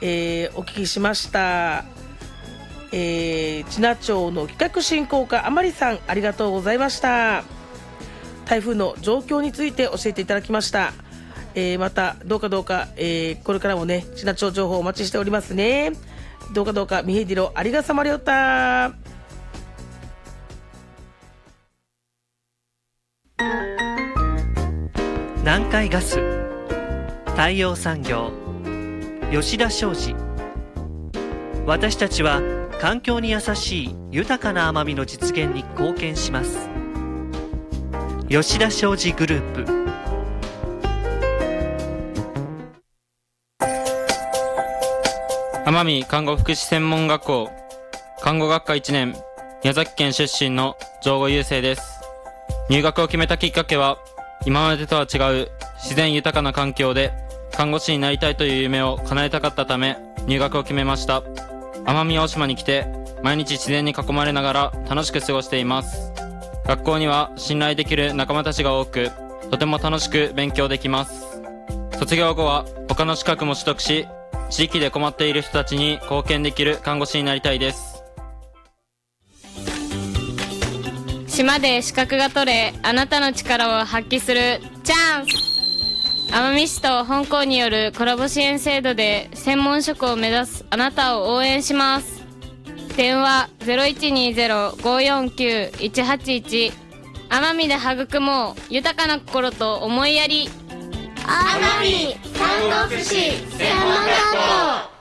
お聞きしました。知名町の企画振興課甘利さん、ありがとうございました。台風の状況について教えていただきました。またどうか、これからもね知名町情報お待ちしておりますね。どうかミヘディロありがさまりょった。 南海ガス、太陽産業、吉田商事。私たちは環境に優しい豊かな甘みの実現に貢献します。吉田商事グループ。 奄美看護福祉専門学校看護学科1年、宮崎県出身の城後雄生です。入学を決めたきっかけは、今までとは違う自然豊かな環境で看護師になりたいという夢を叶えたかったため入学を決めました。奄美大島に来て毎日自然に囲まれながら楽しく過ごしています。学校には信頼できる仲間たちが多く、とても楽しく勉強できます。卒業後は他の資格も取得し、地域で困っている人たちに貢献できる看護師になりたいです。 島で資格が取れ、あなたの力を発揮するチャンス。奄美市と本校によるコラボ支援制度で専門職を目指すあなたを応援します。電話 0120-549-181。奄美で育もう豊かな心と思いやり。 奄美看護福祉専門学校。